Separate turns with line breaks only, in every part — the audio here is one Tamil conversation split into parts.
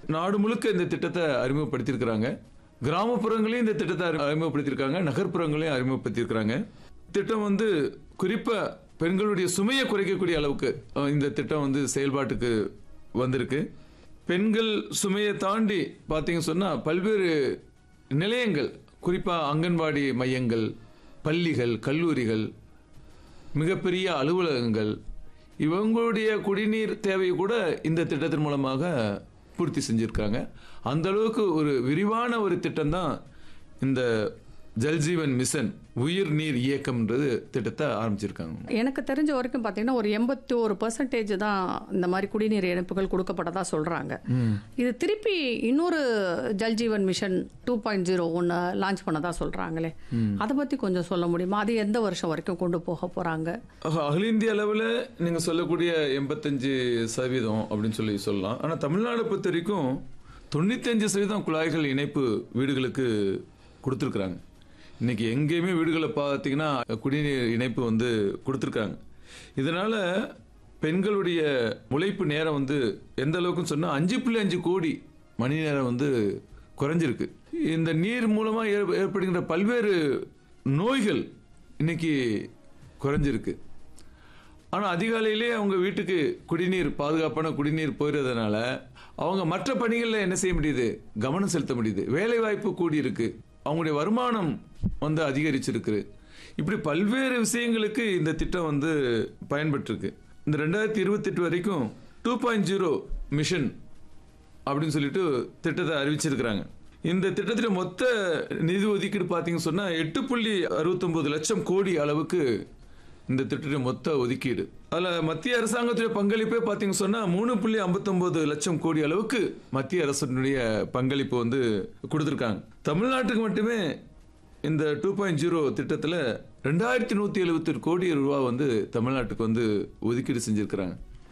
நாடு முழுக்க இந்த திட்டத்தை அறிமுகப்படுத்தியிருக்கிறாங்க. கிராமப்புறங்களையும் இந்த திட்டத்தை அறிமுகப்படுத்தியிருக்காங்க, நகர்ப்புறங்களையும் அறிமுகப்படுத்தியிருக்கிறாங்க. திட்டம் வந்து குறிப்பா பெண்களுடைய சுமையை குறைக்கக்கூடிய அளவுக்கு இந்த திட்டம் வந்து செயல்பாட்டுக்கு வந்திருக்கு. பெண்கள் சுமையை தாண்டி பார்த்தீங்க சொன்னா பல்வேறு நிலையங்கள், குறிப்பா அங்கன்வாடி மையங்கள், பள்ளிகள், கல்லூரிகள், மிகப்பெரிய அலுவலகங்கள், இவங்களுடைய குடிநீர் தேவையை கூட இந்த திட்டத்தின் மூலமாக பூர்த்தி செஞ்சிருக்காங்க. அந்த அளவுக்கு ஒரு விரிவான ஒரு திட்டம் தான் இந்த ஜல்ஜீவன் மிஷன் உயிர் நீர் இயக்கம்ன்றது திட்டத்தை ஆரம்பிச்சிருக்காங்க.
எனக்கு தெரிஞ்ச வரைக்கும் பார்த்தீங்கன்னா ஒரு 81% தான் இந்த மாதிரி குடிநீர் இணைப்புகள் கொடுக்கப்பட்டதா சொல்றாங்க. இது திருப்பி இன்னொரு ஜல்ஜீவன் மிஷன் 2.0 ஒன்று லான்ச் பண்ணதா சொல்றாங்களே, அதை பத்தி கொஞ்சம் சொல்ல முடியுமா? அது எந்த வருஷம் வரைக்கும் கொண்டு போக போறாங்க?
அகில இந்திய அளவில் நீங்க சொல்லக்கூடிய 85% அப்படின்னு சொல்லலாம். ஆனால் தமிழ்நாடு பொறுத்த வரைக்கும் 95% குழாய்கள் இணைப்பு வீடுகளுக்கு கொடுத்துருக்குறாங்க. இன்னைக்கு எங்கேயுமே வீடுகளை பார்த்தீங்கன்னா குடிநீர் இணைப்பு வந்து கொடுத்துருக்காங்க. இதனால பெண்களுடைய உழைப்பு நேரம் வந்து எந்த அளவுக்குன்னு சொன்னா 5.5 கோடி மணி நேரம் வந்து குறைஞ்சிருக்கு. இந்த நீர் மூலமா ஏற்படுகின்ற பல்வேறு நோய்கள் இன்னைக்கு குறைஞ்சிருக்கு. ஆனால் அதிகாலையிலே அவங்க வீட்டுக்கு குடிநீர், பாதுகாப்பான குடிநீர் போயிடுறதுனால அவங்க மற்ற பணிகளில் என்ன செய்ய முடியுது, கவனம் செலுத்த முடியுது. வேலை வாய்ப்பு கூடி இருக்கு, அவங்களுடைய வருமானம் வந்து அதிகரிச்சிருக்கு. இப்படி பல்வேறு விஷயங்களுக்கு இந்த திட்டம் வந்து பயன்பட்டுருக்கு. இந்த 2028 வரைக்கும் 2.0 மிஷன் அப்படின்னு சொல்லிட்டு திட்டத்தை அறிவிச்சிருக்கிறாங்க. இந்த திட்டத்தில் மொத்த நிதி ஒதுக்கீடு பார்த்தீங்கன்னு சொன்னா 8.69 லட்சம் கோடி அளவுக்கு இந்த திட்டத்தின் மொத்த ஒதுக்கீடு. அதில் மத்திய அரசாங்கத்துடைய பங்களிப்பே பார்த்தீங்கன்னு சொன்னா 3.59 லட்சம் கோடி அளவுக்கு மத்திய அரசுடைய பங்களிப்பு வந்து கொடுத்துருக்காங்க. தமிழ்நாட்டுக்கு மட்டுமே இந்த 2.0 திட்டத்தில் 2170 கோடி ரூபாய் வந்து தமிழ்நாட்டுக்கு வந்து ஒதுக்கீடு செஞ்சிருக்கிறாங்க.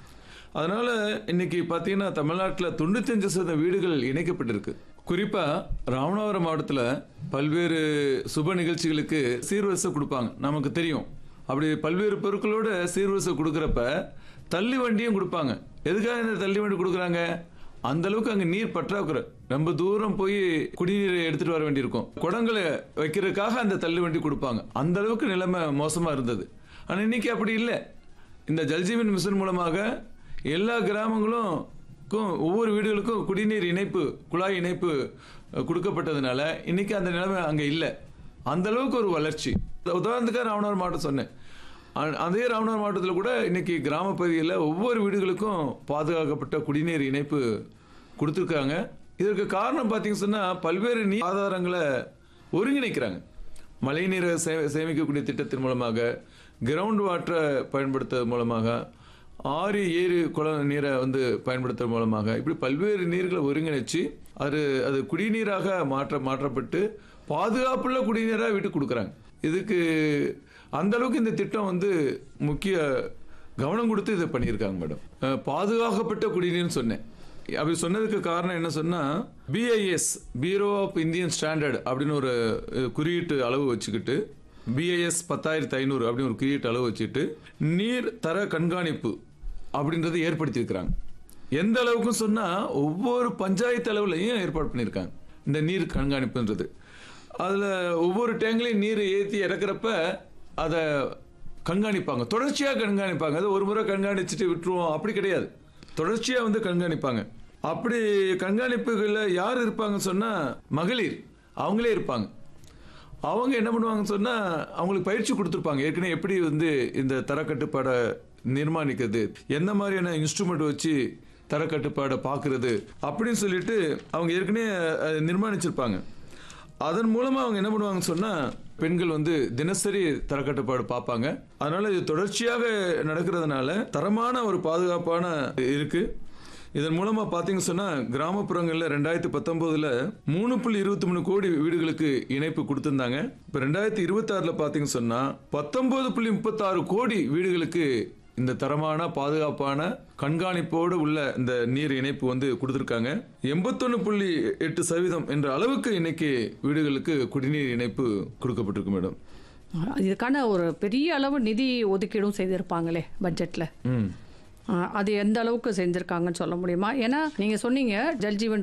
அதனால இன்னைக்கு பார்த்தீங்கன்னா தமிழ்நாட்டில் 95% வீடுகள் இணைக்கப்பட்டிருக்கு. குறிப்பா ராமநாதபுரம் மாவட்டத்தில் பல்வேறு சுப நிகழ்ச்சிகளுக்கு சீர்வரிசை கொடுப்பாங்க, நமக்கு தெரியும். அப்படி பல்வேறு பொருட்களோட சீர்வரிசை கொடுக்குறப்ப தள்ளி வண்டியும் கொடுப்பாங்க. எதுக்காக இந்த தள்ளி வண்டி கொடுக்குறாங்க? அந்த அளவுக்கு அங்கே நீர் பற்றாக்குறை, ரொம்ப தூரம் போய் குடிநீரை எடுத்துட்டு வர வேண்டியிருக்கும். குடங்களை வைக்கிறதுக்காக அந்த தள்ளி வண்டி கொடுப்பாங்க. அந்த அளவுக்கு நிலைமை மோசமா இருந்தது. ஆனால் இன்னைக்கு அப்படி இல்லை. இந்த ஜல்ஜீவன் மிஷன் மூலமாக எல்லா கிராமங்களும் ஒவ்வொரு வீடுகளுக்கும் குடிநீர் இணைப்பு, குழாய் இணைப்பு கொடுக்கப்பட்டதுனால இன்னைக்கு அந்த நிலைமை அங்கே இல்லை. அந்த அளவுக்கு ஒரு வளர்ச்சி. உதாரணத்துக்காக ராமநாதபுரம் மாவட்டம் சொன்னேன். அதே ராமநாதபுரம் மாவட்டத்தில் கூட இன்னைக்கு கிராம பகுதியில் ஒவ்வொரு வீடுகளுக்கும் பாதுகாக்கப்பட்ட குடிநீர் இணைப்பு கொடுத்துருக்காங்க. இதற்கு காரணம் பார்த்தீங்கன்னு சொன்னால் பல்வேறு நீர் ஆதாரங்களை ஒருங்கிணைக்கிறாங்க. மழை நீரை சேமிக்கக்கூடிய திட்டத்தின் மூலமாக, கிரவுண்ட் வாட்டரை பயன்படுத்துறது மூலமாக, ஆறு ஏரி குளம் நீரை வந்து பயன்படுத்துறது மூலமாக, இப்படி பல்வேறு நீர்களை ஒருங்கிணைச்சு அது குடிநீராக மாற்றப்பட்டு பாதுகாப்புள்ள குடிநீராக வீட்டுக்கு கொடுக்குறாங்க. இதுக்கு அந்த அளவுக்கு இந்த திட்டம் வந்து முக்கிய கவனம் கொடுத்து இதை பண்ணியிருக்காங்க மேடம். பாதுகாக்கப்பட்ட குடிநீர்னு சொன்னேன். அப்படி சொன்னதுக்கு காரணம் என்ன சொன்னா, BIS bureau of Indian standard அப்படின்னு ஒரு குறியீட்டு அளவு வச்சுக்கிட்டு, BIS 10,500 அப்படின்னு ஒரு குறியீட்டு அளவு வச்சுட்டு நீர் தர கண்காணிப்பு அப்படின்றத ஏற்படுத்தியிருக்கிறாங்க. எந்த அளவுக்கு சொன்னா ஒவ்வொரு பஞ்சாயத்து அளவுலையும் ஏற்பாடு பண்ணியிருக்காங்க இந்த நீர் கண்காணிப்புன்றது. அதில் ஒவ்வொரு டேங்க்லையும் நீர் ஏற்றி இறக்குறப்ப அதை கண்காணிப்பாங்க, தொடர்ச்சியாக கண்காணிப்பாங்க. அது ஒரு முறை கண்காணிச்சுட்டு விட்டுருவோம் அப்படி கிடையாது, தொடர்ச்சியாக வந்து கண்காணிப்பாங்க. அப்படி கண்காணிப்புகளில் யார் இருப்பாங்கன்னு சொன்னால் மகளிர் அவங்களே இருப்பாங்க. அவங்க என்ன பண்ணுவாங்கன்னு சொன்னால் அவங்களுக்கு பயிற்சி கொடுத்துருப்பாங்க. ஏற்கனவே எப்படி வந்து இந்த தரக்கட்டுப்பாடை நிர்மாணிக்கிறது, எந்த மாதிரியான இன்ஸ்ட்ருமெண்ட் வச்சு தரக்கட்டுப்பாடை பார்க்கறது அப்படின்னு சொல்லிட்டு அவங்க ஏற்கனவே நிர்மாணிச்சிருப்பாங்க. அதன் மூலமா அவங்க என்ன பண்ணுவாங்கன்னு சொன்னா பெண்கள் வந்து தினசரி தரக்கட்டுப்பாடு பார்ப்பாங்க. அதனால இது தொடர்ச்சியாக நடக்கிறதுனால தரமான ஒரு பாதுகாப்பான இருக்கு. இதன் மூலமா பாத்தீங்கன்னு சொன்னா கிராமப்புறங்கள்ல 2019 3.23 கோடி வீடுகளுக்கு இணைப்பு கொடுத்திருந்தாங்க. இப்ப 2026 பாத்தீங்கன்னு சொன்னா 19.36 கோடி வீடுகளுக்கு இந்த தரமான பாதுகாப்பான கண்காணிப்போடு உள்ள இந்த நீர் இணைப்பு வந்து கொடுத்திருக்காங்க. 81.8% என்ற அளவுக்கு இன்னைக்கு வீடுகளுக்கு குடிநீர் இணைப்பு கொடுக்கப்பட்டிருக்கு மேடம்.
இதுக்கான ஒரு பெரிய அளவு நிதி ஒதுக்கீடும் செய்திருப்பாங்களே பட்ஜெட்ல. அது எந்த அளவுக்கு செஞ்சிருக்காங்கன்னு சொல்ல முடியுமா? ஏன்னா நீங்க சொன்னீங்க ஜல்ஜீவன்